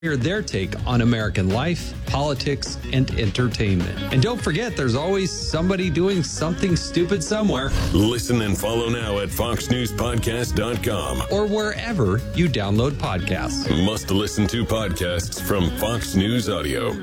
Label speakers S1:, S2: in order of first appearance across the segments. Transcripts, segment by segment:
S1: Hear their take on American life, politics, and entertainment. And don't forget, there's always somebody doing something stupid somewhere.
S2: Listen and follow now at foxnewspodcast.com
S1: or wherever you download podcasts.
S2: Must listen to podcasts from Fox News Audio.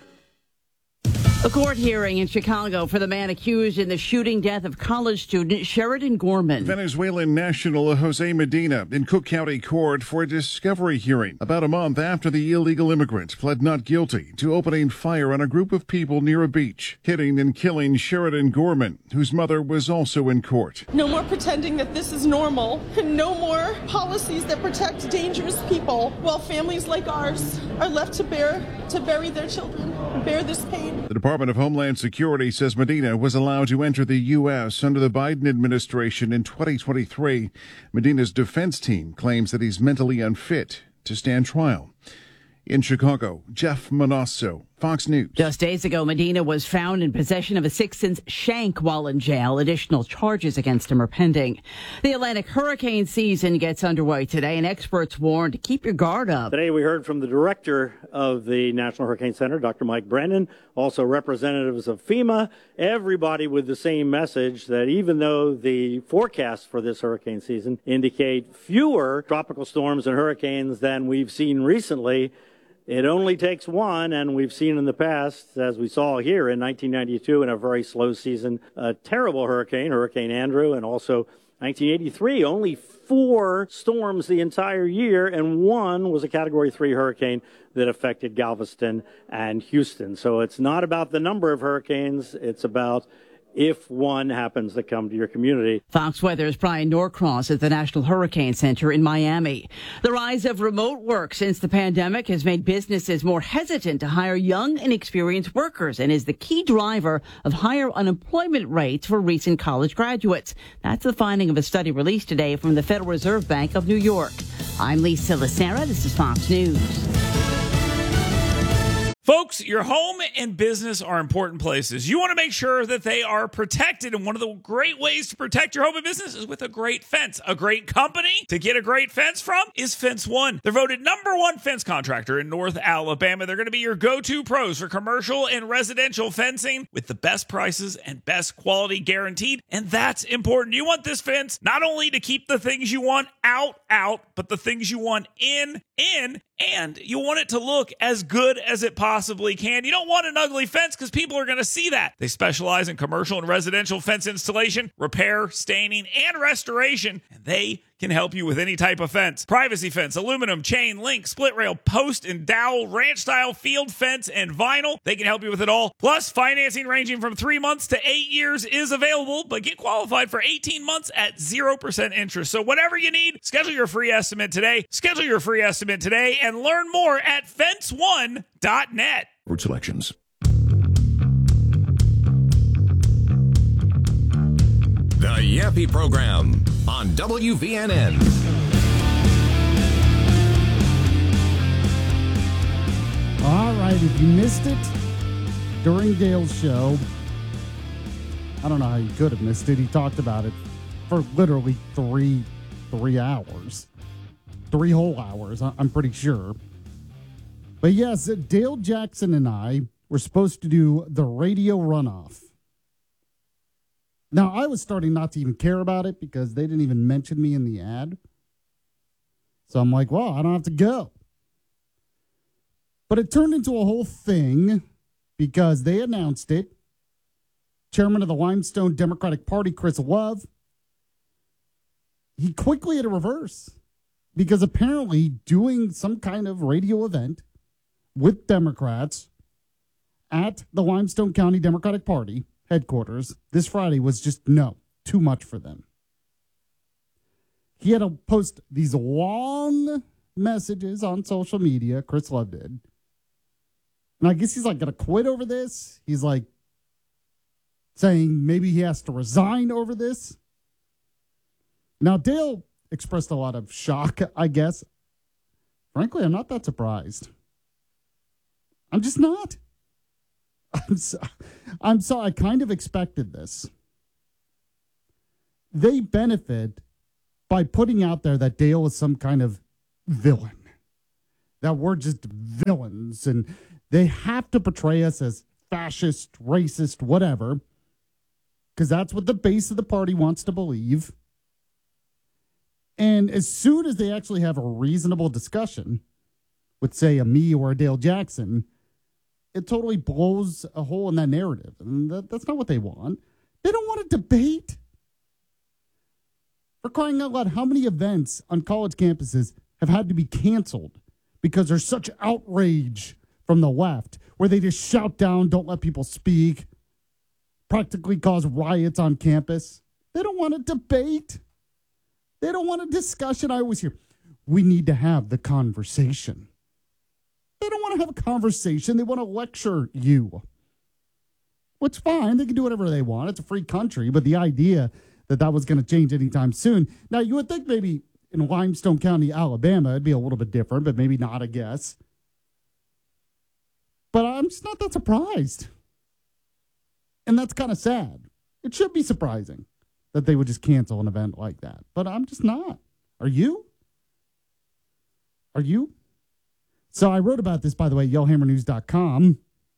S3: A court hearing in Chicago for the man accused in the shooting death of college student Sheridan Gorman.
S4: Venezuelan national Jose Medina in Cook County Court for a discovery hearing about a month after the illegal immigrant pled not guilty to opening fire on a group of people near a beach, hitting and killing Sheridan Gorman, whose mother was also in court.
S5: No more pretending that this is normal. No more policies that protect dangerous people while families like ours are left to bury their children, bear this pain.
S4: The Department of Homeland Security says Medina was allowed to enter the U.S. under the Biden administration in 2023. Medina's defense team claims that he's mentally unfit to stand trial. In Chicago, Jeff Manasso, Fox News.
S3: Just days ago, Medina was found in possession of a 6-inch shank while in jail. Additional charges against him are pending. The Atlantic hurricane season gets underway today, and experts warn to keep your guard up.
S6: Today we heard from the director of the National Hurricane Center, Dr. Mike Brennan, also representatives of FEMA, everybody with the same message that even though the forecasts for this hurricane season indicate fewer tropical storms and hurricanes than we've seen recently, it only takes one, and we've seen in the past, as we saw here in 1992 in a very slow season, a terrible hurricane, Hurricane Andrew, and also 1983, only 4 storms the entire year, and one was a Category 3 hurricane that affected Galveston and Houston. So it's not about the number of hurricanes, it's about if one happens to come to your community.
S3: Fox Weather's Brian Norcross at the National Hurricane Center in Miami. The rise of remote work since the pandemic has made businesses more hesitant to hire young and experienced workers and is the key driver of higher unemployment rates for recent college graduates. That's the finding of a study released today from the Federal Reserve Bank of New York. I'm Lisa Lacera. This is Fox News.
S7: Folks, your home and business are important places. You want to make sure that they are protected, and one of the great ways to protect your home and business is with a great fence. A great company to get a great fence from is Fence One. They're voted #1 fence contractor in North Alabama. They're going to be your go-to pros for commercial and residential fencing with the best prices and best quality guaranteed, and that's important. You want this fence not only to keep the things you want out, but the things you want in, and you want it to look as good as it possibly can. You don't want an ugly fence because people are going to see that. They specialize in commercial and residential fence installation, repair, staining, and restoration, and they can help you with any type of fence. Privacy fence, aluminum, chain, link, split rail, post and dowel, ranch style, field fence, and vinyl. They can help you with it all. Plus, financing ranging from 3 months to 8 years is available, but get qualified for 18 months at 0% interest. So whatever you need, schedule your free estimate today. Schedule your free estimate today and learn more at fence1.net.
S8: Root selections. The Yappy Program on WVNN.
S9: All right, if you missed it during Dale's show, I don't know how you could have missed it. He talked about it for literally three hours. 3 whole hours, I'm pretty sure. But yes, Dale Jackson and I were supposed to do the radio runoff. Now, I was starting not to even care about it because they didn't even mention me in the ad. So I'm like, well, I don't have to go. But it turned into a whole thing because they announced it. Chairman of the Limestone Democratic Party, Chris Love, he quickly had a reverse because apparently doing some kind of radio event with Democrats at the Limestone County Democratic Party headquarters this Friday was just too much for them. He had to post these long messages on social media, Chris Love did. And I guess he's like going to quit over this. He's like saying maybe he has to resign over this. Now, Dale expressed a lot of shock, I guess. Frankly, I'm not that surprised. I'm just not. I'm sorry. I kind of expected this. They benefit by putting out there that Dale is some kind of villain, that we're just villains and they have to portray us as fascist, racist, whatever, because that's what the base of the party wants to believe. And as soon as they actually have a reasonable discussion with, say, a me or a Dale Jackson, it totally blows a hole in that narrative. And that's not what they want. They don't want a debate. For crying out loud, how many events on college campuses have had to be canceled because there's such outrage from the left where they just shout down, don't let people speak, practically cause riots on campus? They don't want a debate. They don't want a discussion. I always hear, we need to have the conversation. They don't want to have a conversation. They want to lecture you. Which, fine, they can do whatever they want. It's a free country, but the idea that was going to change anytime soon. Now, you would think maybe in Limestone County, Alabama, it'd be a little bit different, but maybe not, I guess. But I'm just not that surprised. And that's kind of sad. It should be surprising that they would just cancel an event like that. But I'm just not. Are you? Are you? So I wrote about this, by the way, YellHammerNews.com.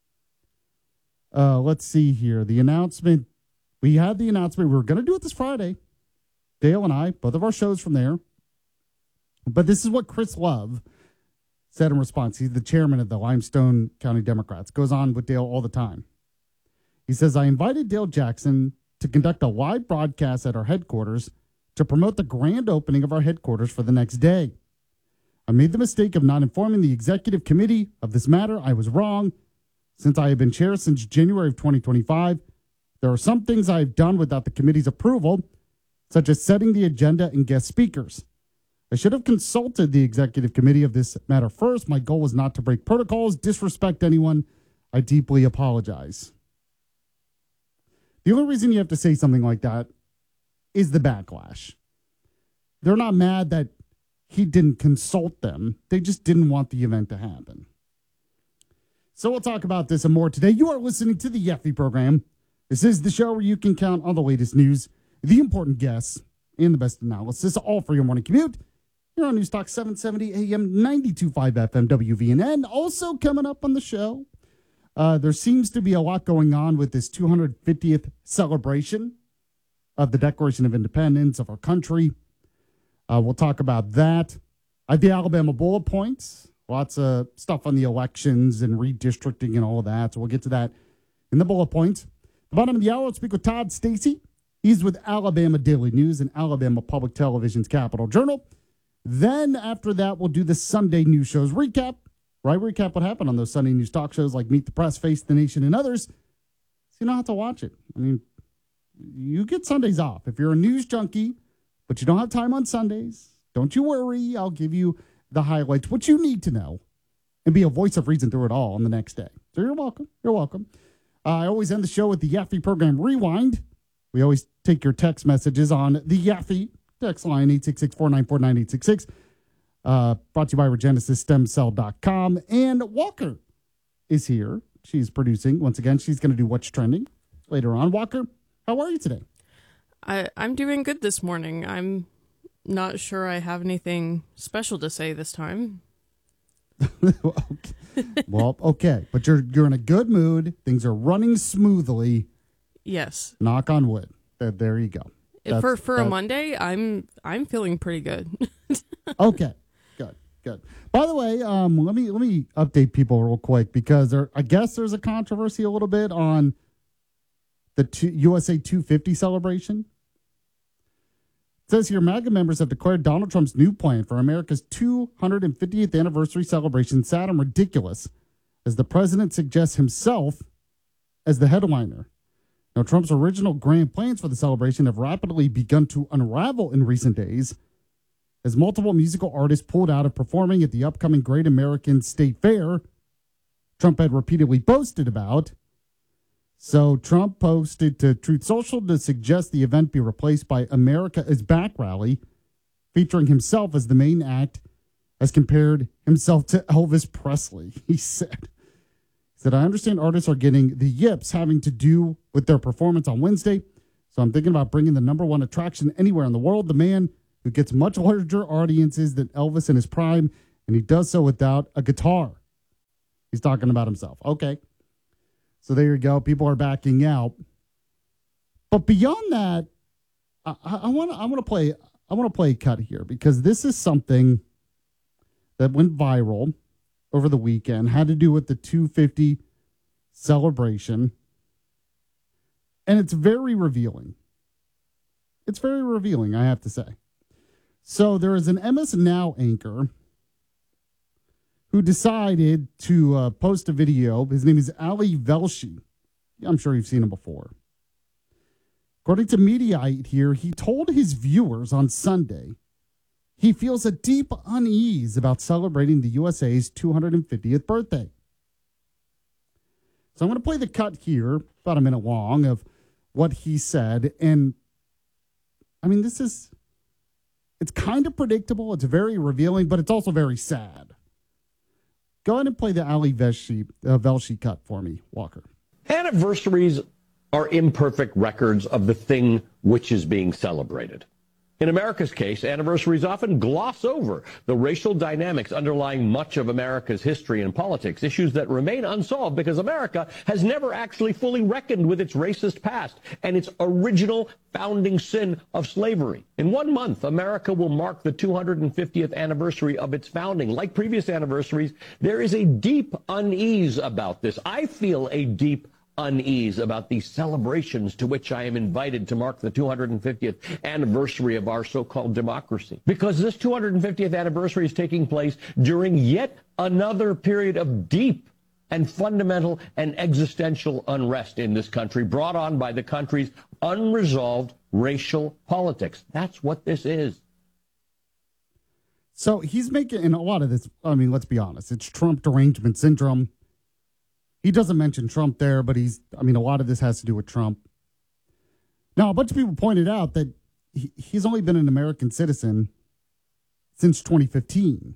S9: Let's see here. The announcement. We had the announcement. We were going to do it this Friday. Dale and I, both of our shows from there. But this is what Chris Love said in response. He's the chairman of the Limestone County Democrats. Goes on with Dale all the time. He says, I invited Dale Jackson to conduct a live broadcast at our headquarters to promote the grand opening of our headquarters for the next day. I made the mistake of not informing the executive committee of this matter. I was wrong. Since I have been chair since January of 2025, there are some things I have done without the committee's approval, such as setting the agenda and guest speakers. I should have consulted the executive committee of this matter first. My goal was not to break protocols, disrespect anyone. I deeply apologize. The only reason you have to say something like that is the backlash. They're not mad that he didn't consult them. They just didn't want the event to happen. So we'll talk about this and more today. You are listening to the Yeffy program. This is the show where you can count on the latest news, the important guests, and the best analysis, all for your morning commute. Here on News Talk 770 AM 92.5 FM WVNN. Also coming up on the show, there seems to be a lot going on with this 250th celebration of the Declaration of Independence of our country. We'll talk about that. I have the Alabama bullet points. Lots of stuff on the elections and redistricting and all of that. So we'll get to that in the bullet points. At the bottom of the hour, we'll speak with Todd Stacy. He's with Alabama Daily News and Alabama Public Television's Capital Journal. Then after that, we'll do the Sunday news shows recap. Right? Recap what happened on those Sunday news talk shows like Meet the Press, Face the Nation, and others. So you don't have to watch it. I mean, you get Sundays off. If you're a news junkie, but you don't have time on Sundays, don't you worry. I'll give you the highlights, what you need to know, and be a voice of reason through it all on the next day. So you're welcome. You're welcome. I always end the show with the Yaffe program Rewind. We always take your text messages on the Yaffe text line, 866-494-9866. Brought to you by RegenesisStemCell.com. And Walker is here. She's producing. Once again, she's going to do What's Trending later on. Walker, how are you today?
S10: I'm doing good this morning. I'm not sure I have anything special to say this time.
S9: Well, okay. But you're in a good mood. Things are running smoothly.
S10: Yes.
S9: Knock on wood. There you go.
S10: For a Monday, I'm feeling pretty good.
S9: Okay. Good. By the way, let me update people real quick because I guess there's a controversy a little bit on the USA 250 celebration. It says here, MAGA members have declared Donald Trump's new plan for America's 250th anniversary celebration sad and ridiculous, as the president suggests himself as the headliner. Now, Trump's original grand plans for the celebration have rapidly begun to unravel in recent days, as multiple musical artists pulled out of performing at the upcoming Great American State Fair Trump had repeatedly boasted about. So Trump posted to Truth Social to suggest the event be replaced by America is Back rally, featuring himself as the main act, as compared himself to Elvis Presley. He said, I understand artists are getting the yips having to do with their performance on Wednesday, so I'm thinking about bringing the number one attraction anywhere in the world, the man who gets much larger audiences than Elvis in his prime, And he does so without a guitar. He's talking about himself. Okay. So there you go. People are backing out. But beyond that, I want to play a cut here because this is something that went viral over the weekend, had to do with the 250 celebration. And it's very revealing. It's very revealing, I have to say. So there is an MS Now anchor who decided to post a video. His name is Ali Velshi. I'm sure you've seen him before. According to Mediaite here, he told his viewers on Sunday he feels a deep unease about celebrating the USA's 250th birthday. So I'm going to play the cut here, about a minute long, of what he said. And, I mean, it's kind of predictable. It's very revealing, but it's also very sad. Go ahead and play the Ali Velshi cut for me, Walker.
S11: Anniversaries are imperfect records of the thing which is being celebrated. In America's case, anniversaries often gloss over the racial dynamics underlying much of America's history and politics, issues that remain unsolved because America has never actually fully reckoned with its racist past and its original founding sin of slavery. In 1 month, America will mark the 250th anniversary of its founding. Like previous anniversaries, there is a deep unease about this. I feel a deep unease about the celebrations to which I am invited to mark the 250th anniversary of our so-called democracy. Because this 250th anniversary is taking place during yet another period of deep and fundamental and existential unrest in this country, brought on by the country's unresolved racial politics. That's what this is.
S9: So he's making, in a lot of this, I mean, let's be honest, it's Trump derangement syndrome. He doesn't mention Trump there, but a lot of this has to do with Trump. Now, a bunch of people pointed out that he's only been an American citizen since 2015.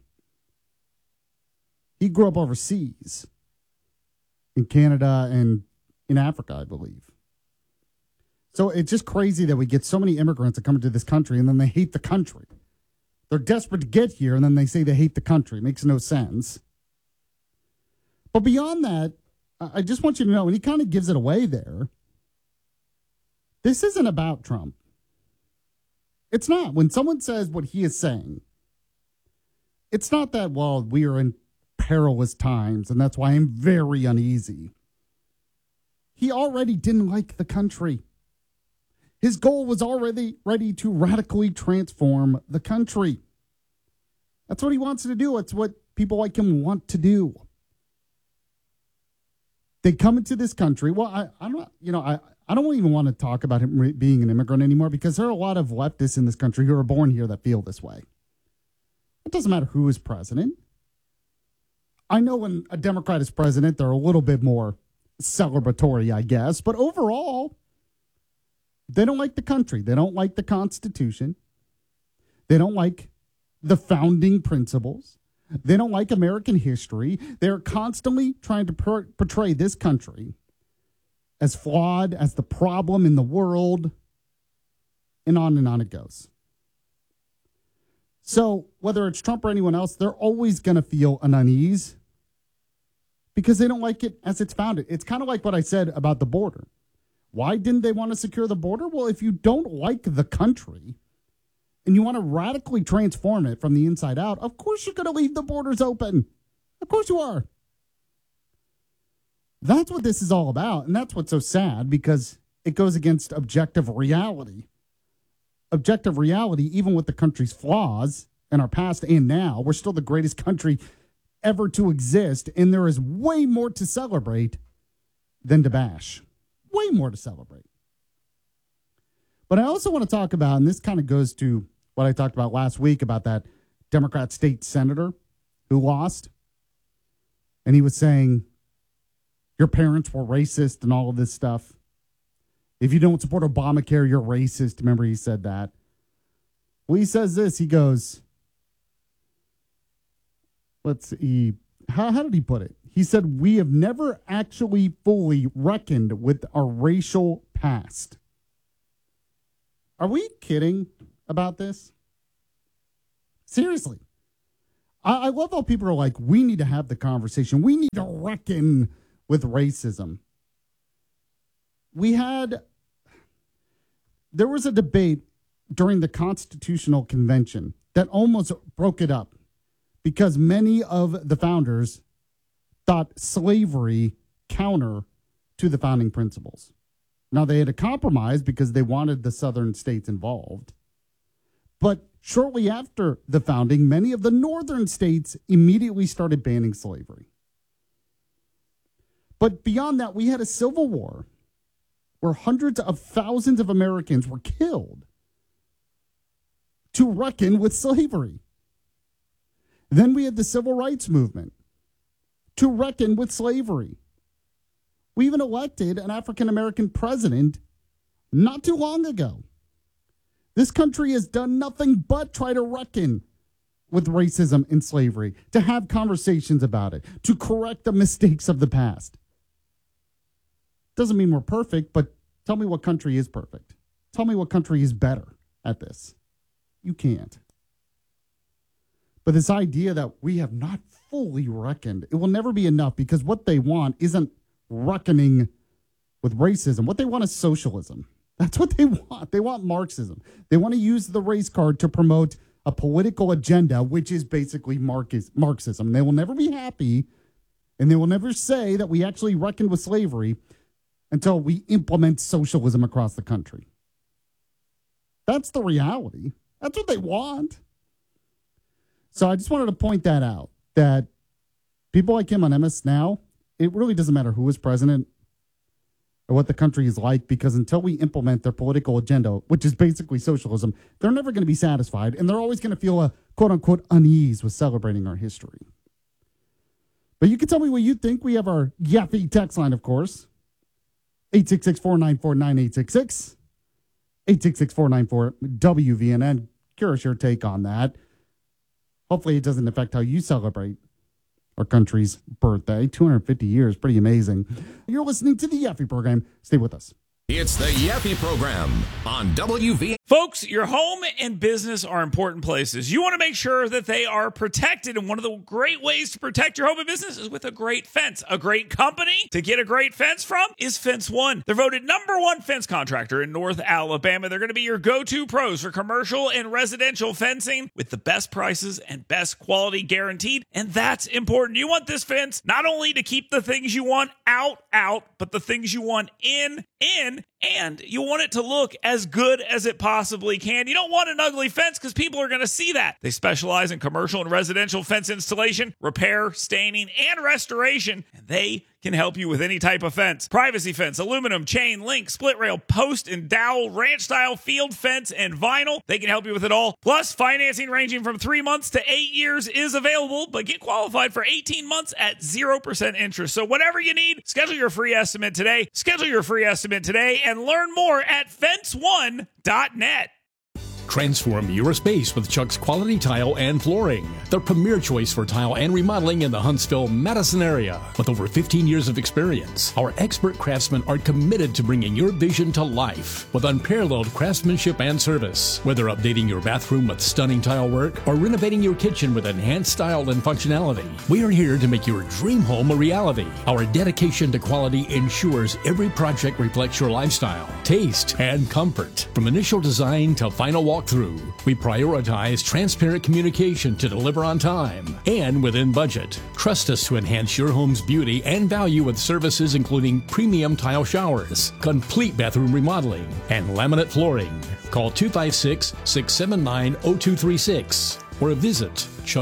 S9: He grew up overseas in Canada and in Africa, I believe. So it's just crazy that we get so many immigrants that come into this country and then they hate the country. They're desperate to get here and then they say they hate the country. It makes no sense. But beyond that, I just want you to know, and he kind of gives it away there, this isn't about Trump. It's not. When someone says what he is saying, it's not that, well, we are in perilous times, and that's why I'm very uneasy. He already didn't like the country. His goal was already ready to radically transform the country. That's what he wants to do. It's what people like him want to do. They come into this country. Well, I don't even want to talk about him being an immigrant anymore because there are a lot of leftists in this country who are born here that feel this way. It doesn't matter who is president. I know when a Democrat is president, they're a little bit more celebratory, I guess. But overall, they don't like the country. They don't like the Constitution. They don't like the founding principles. They don't like American history. They're constantly trying to portray this country as flawed, as the problem in the world, and on it goes. So whether it's Trump or anyone else, they're always going to feel an unease because they don't like it as it's founded. It's kind of like what I said about the border. Why didn't they want to secure the border? Well, if you don't like the country and you want to radically transform it from the inside out, of course you're going to leave the borders open. Of course you are. That's what this is all about. And that's what's so sad because it goes against objective reality. Objective reality, even with the country's flaws in our past and now, we're still the greatest country ever to exist. And there is way more to celebrate than to bash. Way more to celebrate. But I also want to talk about, and this kind of goes to what I talked about last week about that Democrat state senator who lost. And he was saying, your parents were racist and all of this stuff. If you don't support Obamacare, you're racist. Remember he said that. Well, he says this. He goes, let's see. How did he put it? He said, we have never actually fully reckoned with our racial past. Are we kidding about this? Seriously. I love how people are like, we need to have the conversation. We need to reckon with racism. There was a debate during the Constitutional Convention that almost broke it up because many of the founders thought slavery counter to the founding principles. Now, they had a compromise because they wanted the southern states involved. But shortly after the founding, many of the northern states immediately started banning slavery. But beyond that, we had a civil war where hundreds of thousands of Americans were killed to reckon with slavery. Then we had the civil rights movement to reckon with slavery. We even elected an African-American president not too long ago. This country has done nothing but try to reckon with racism and slavery, to have conversations about it, to correct the mistakes of the past. Doesn't mean we're perfect, but tell me what country is perfect. Tell me what country is better at this. You can't. But this idea that we have not fully reckoned, it will never be enough because what they want isn't reckoning with racism. What they want is socialism. That's what they want. They want Marxism. They want to use the race card to promote a political agenda, which is basically Marxism. They will never be happy, and they will never say that we actually reckoned with slavery until we implement socialism across the country. That's the reality. That's what they want. So I just wanted to point that out, that people like him on MS Now, it really doesn't matter who is president or what the country is like, because until we implement their political agenda, which is basically socialism, they're never going to be satisfied, and they're always going to feel a quote-unquote unease with celebrating our history. But you can tell me what you think. We have our Yaffe text line, of course. 866-494-9866. 866-494-WVNN. Curious your take on that. Hopefully it doesn't affect how you celebrate our country's birthday. 250 years, pretty amazing. You're listening to the Yaffe program. Stay with us.
S8: It's the Yaffe program on WV.
S7: Folks, your home and business are important places. You want to make sure that they are protected, and one of the great ways to protect your home and business is with a great fence. A great company to get a great fence from is Fence One. They're voted #1 fence contractor in North Alabama. They're going to be your go-to pros for commercial and residential fencing with the best prices and best quality guaranteed, and that's important. You want this fence not only to keep the things you want out, but the things you want in, and you want it to look as good as it possibly can. You don't want an ugly fence because people are going to see that. They specialize in commercial and residential fence installation, repair, staining, and restoration, and they can help you with any type of fence. Privacy fence, aluminum, chain, link, split rail, post and dowel, ranch style, field fence, and vinyl. They can help you with it all. Plus, financing ranging from 3 months to 8 years is available, but get qualified for 18 months at 0% interest. So whatever you need, schedule your free estimate today. And learn more at fence1.net.
S12: Transform your space with Chuck's Quality Tile and Flooring, the premier choice for tile and remodeling in the Huntsville-Madison area. With over 15 years of experience, our expert craftsmen are committed to bringing your vision to life with unparalleled craftsmanship and service. Whether updating your bathroom with stunning tile work or renovating your kitchen with enhanced style and functionality, we are here to make your dream home a reality. Our dedication to quality ensures every project reflects your lifestyle, taste, and comfort. From initial design to final walkthrough, we prioritize transparent communication to deliver on time and within budget. Trust us to enhance your home's beauty and value with services including premium tile showers, complete bathroom remodeling, and laminate flooring. Call 256-679-0236 or visit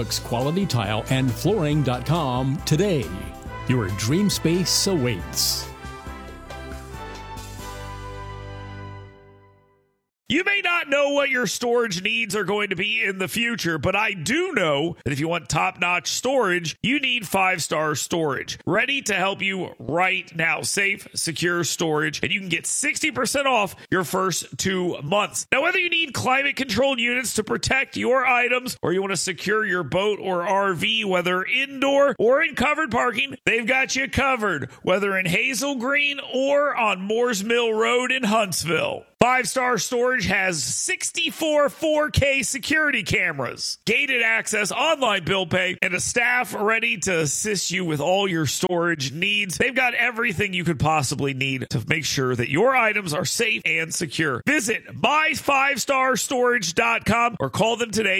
S12: chucksqualitytileandflooring.com today. Your dream space awaits.
S7: You may not know what your storage needs are going to be in the future, but I do know that if you want top-notch storage, you need 5-Star Storage. Ready to help you right now. Safe, secure storage, and you can get 60% off your first 2 months. Now, whether you need climate-controlled units to protect your items or you want to secure your boat or RV, whether indoor or in covered parking, they've got you covered, whether in Hazel Green or on Moores Mill Road in Huntsville. 5 Star Storage has 64 4K security cameras, gated access, online bill pay, and a staff ready to assist you with all your storage needs. They've got everything you could possibly need to make sure that your items are safe and secure. Visit my5starstorage.com or call them today,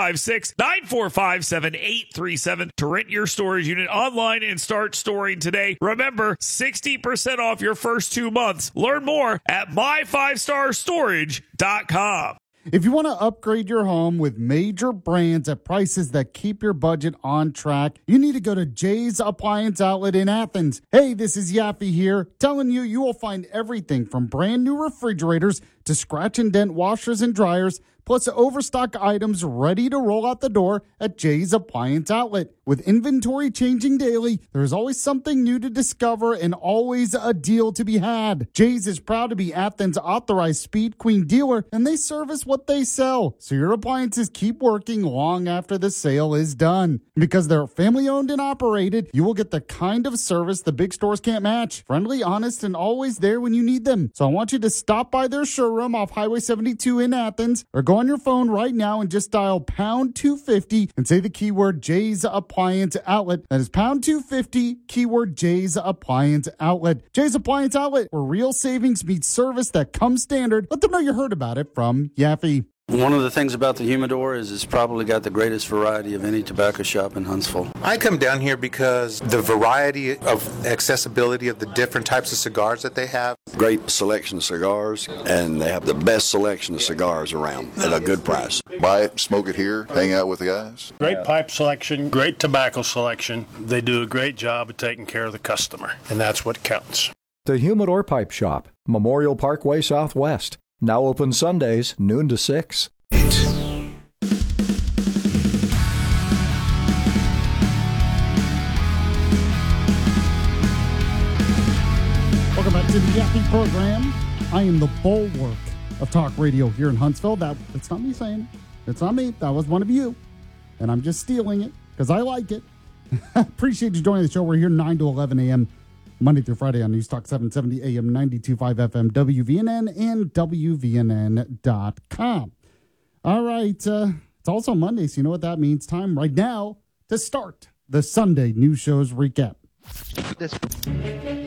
S7: 256-945-7837, to rent your storage unit online and start storing today. Remember, 60% off your first 2 months. Learn more at my5starstorage.com.
S9: If you want to upgrade your home with major brands at prices that keep your budget on track, you need to go to Jay's Appliance Outlet in Athens. Hey, this is Yaffe here, telling you you will find everything from brand new refrigerators to scratch and dent washers and dryers, plus overstock items ready to roll out the door at Jay's Appliance Outlet. With inventory changing daily, there's always something new to discover and always a deal to be had. Jay's is proud to be Athens' authorized Speed Queen dealer, and they service what they sell, so your appliances keep working long after the sale is done. Because they're family owned and operated, you will get the kind of service the big stores can't match. Friendly, honest, and always there when you need them. So I want you to stop by their showroom off Highway 72 in Athens, or go on your phone right now and just dial pound 250 and say the keyword Jay's Appliance Outlet. That is pound 250, keyword Jay's Appliance Outlet. Jay's Appliance Outlet, where real savings meets service that comes standard. Let them know you heard about it from Yaffe.
S13: One of the things about the Humidor is it's probably got the greatest variety of any tobacco shop in Huntsville.
S14: I come down here because the variety of accessibility of the different types of cigars that they have.
S15: Great selection of cigars, and they have the best selection of cigars around at a good price.
S16: Buy it, smoke it here, hang out with the guys.
S17: Great pipe selection, great tobacco selection. They do a great job of taking care of the customer, and that's what counts.
S18: The Humidor Pipe Shop, Memorial Parkway Southwest. Now open Sundays, noon to 6.
S9: Welcome back to the Yaffe program. I am the bulwark of talk radio here in Huntsville. That's not me saying it. It's not me. That was one of you. And I'm just stealing it because I like it. Appreciate you joining the show. We're here 9 to 11 a.m. Monday through Friday on News Talk 770 AM 92.5 FM WVNN and WVNN.com. All right. It's also Monday, so you know what that means. Time right now to start the Sunday News Shows recap.